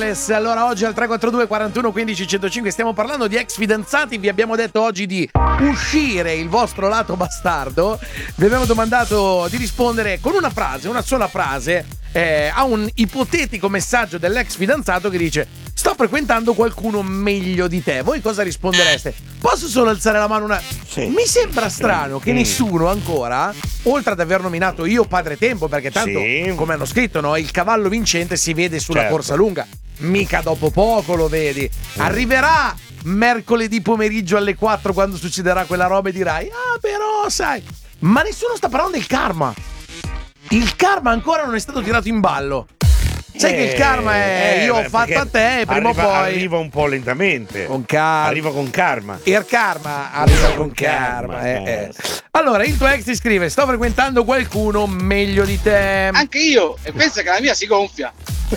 Allora oggi al 342 41 15 105 stiamo parlando di ex fidanzati. Vi abbiamo detto oggi di uscire il vostro lato bastardo. Vi abbiamo domandato di rispondere con una frase, una sola frase, a un ipotetico messaggio dell'ex fidanzato che dice: sto frequentando qualcuno meglio di te. Voi cosa rispondereste? Posso solo alzare la mano? Sì. Mi sembra strano che nessuno ancora, oltre ad aver nominato io Padre Tempo, perché tanto, come hanno scritto, no, il cavallo vincente si vede sulla corsa lunga. Mica dopo poco lo vedi. Arriverà mercoledì pomeriggio alle 4 quando succederà quella roba e dirai: ah, però sai. Ma nessuno sta parlando del karma. Il karma ancora non è stato tirato in ballo. Sai che il karma è io ho fatto a te e prima o poi arriva un po' lentamente. Con karma. Arriva con karma. Il karma arriva con karma. Allora, il tuo ex ti scrive: sto frequentando qualcuno meglio di te. Anche io, e pensa che la mia si gonfia.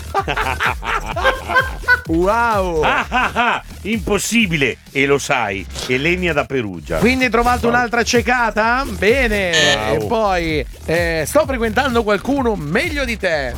Wow. Impossibile, e lo sai. Elenia da Perugia. Quindi hai trovato un'altra cecata? Bene. Wow. E poi sto frequentando qualcuno meglio di te.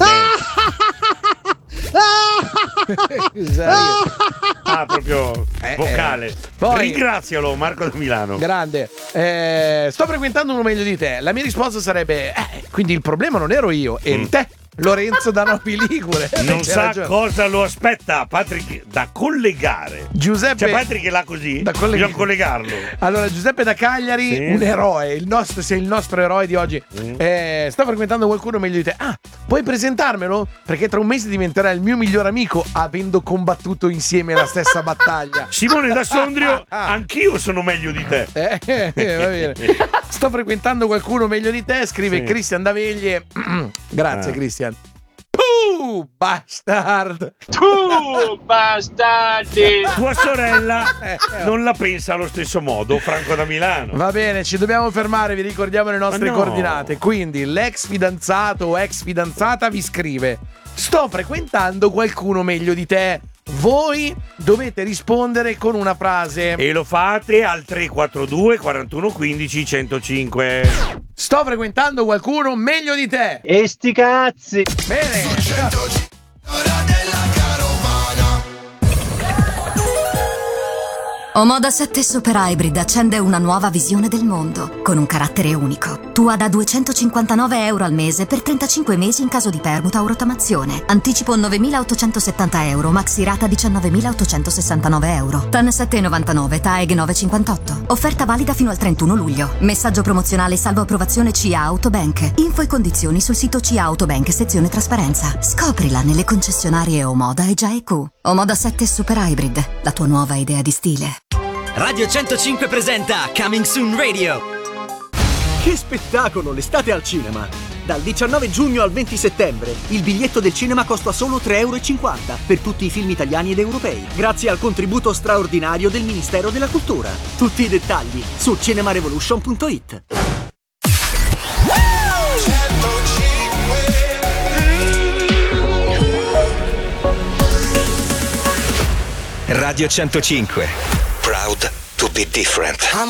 Proprio vocale. Poi, ringrazialo, Marco da Milano. Grande. Sto frequentando uno meglio di te. La mia risposta sarebbe: quindi il problema non ero io, eri te, Lorenzo da Novi Ligure. Non sa ragione. cosa lo aspetta Patrick da collegare. Giuseppe, cioè Patrick è là così, da bisogna collegarlo. Allora, Giuseppe da Cagliari, un eroe, sei il nostro eroe di oggi. Sto frequentando qualcuno meglio di te. Puoi presentarmelo? Perché tra un mese diventerà il mio miglior amico, avendo combattuto insieme la stessa battaglia. Simone da Sondrio, anch'io sono meglio di te. Va bene. Sto frequentando qualcuno meglio di te, scrive Cristian da Veglie. Grazie Cristian. Bastard. Tu bastardi. Tua sorella non la pensa allo stesso modo, Franco da Milano. Va bene, ci dobbiamo fermare, vi ricordiamo le nostre coordinate. Quindi l'ex fidanzato o ex fidanzata vi scrive: sto frequentando qualcuno meglio di te. Voi dovete rispondere con una frase e lo fate al 342 41 15 105. Sto frequentando qualcuno meglio di te. E sti cazzi. Bene. Omoda 7 Super Hybrid accende una nuova visione del mondo, con un carattere unico. Tua da 259 euro al mese per 35 mesi in caso di permuta o rottamazione. Anticipo 9.870 euro, maxi rata 19.869 euro. TAN 7,99, TAEG 9,58. Offerta valida fino al 31 luglio. Messaggio promozionale salvo approvazione CIA Autobank. Info e condizioni sul sito CIA Autobank, sezione trasparenza. Scoprila nelle concessionarie Omoda e GIQ. Omoda 7 Super Hybrid, la tua nuova idea di stile. Radio 105 presenta Coming Soon Radio. Che spettacolo, l'estate al cinema! Dal 19 giugno al 20 settembre il biglietto del cinema costa solo 3,50 euro per tutti i film italiani ed europei, grazie al contributo straordinario del Ministero della Cultura. Tutti i dettagli su cinemarevolution.it. Radio 105. Proud to be different.